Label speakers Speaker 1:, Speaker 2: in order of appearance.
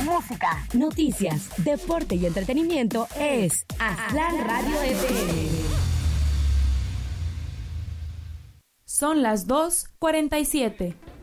Speaker 1: música, noticias, deporte y entretenimiento es Aztlán Radio FM.
Speaker 2: Son las 2:47.